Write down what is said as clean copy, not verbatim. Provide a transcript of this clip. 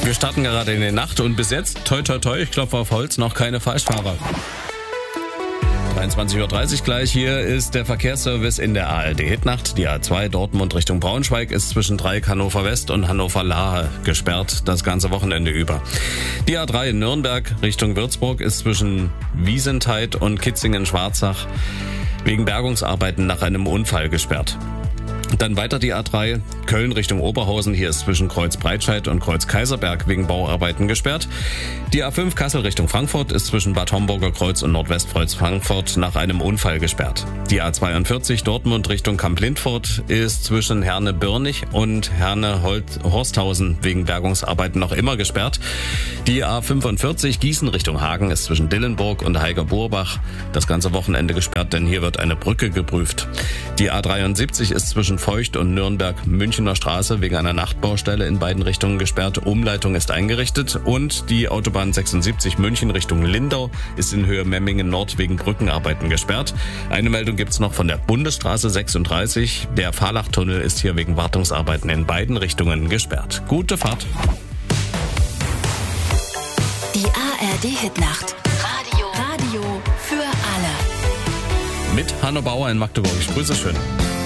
Wir starten gerade in die Nacht und bis jetzt, toi toi toi, ich klopfe auf Holz, noch keine Falschfahrer. 23:30 Uhr gleich, hier ist der Verkehrsservice in der ARD-Hitnacht. Die A2 Dortmund Richtung Braunschweig ist zwischen Dreieck Hannover West und Hannover Lahe gesperrt, das ganze Wochenende über. Die A3 in Nürnberg Richtung Würzburg ist zwischen Wiesentheid und Kitzingen-Schwarzach wegen Bergungsarbeiten nach einem Unfall gesperrt. Dann weiter die A3 Köln Richtung Oberhausen. Hier ist zwischen Kreuz Breitscheid und Kreuz Kaiserberg wegen Bauarbeiten gesperrt. Die A5 Kassel Richtung Frankfurt ist zwischen Bad Homburger Kreuz und Nordwestkreuz Frankfurt nach einem Unfall gesperrt. Die A42 Dortmund Richtung Kamp-Lindfort ist zwischen Herne-Birnig und Herne-Horsthausen wegen Bergungsarbeiten noch immer gesperrt. Die A45 Gießen Richtung Hagen ist zwischen Dillenburg und Heiger-Burbach das ganze Wochenende gesperrt, denn hier wird eine Brücke geprüft. Die A73 ist zwischen Feucht und Nürnberg-Münchener Straße wegen einer Nachtbaustelle in beiden Richtungen gesperrt. Umleitung ist eingerichtet und die Autobahn 76 München Richtung Lindau ist in Höhe Memmingen Nord wegen Brückenarbeiten gesperrt. Eine Meldung gibt's noch von der Bundesstraße 36. Der Fahrlachtunnel ist hier wegen Wartungsarbeiten in beiden Richtungen gesperrt. Gute Fahrt. Die ARD-Hitnacht. Radio für alle. Mit Hanno Bauer in Magdeburg. Ich grüße schön.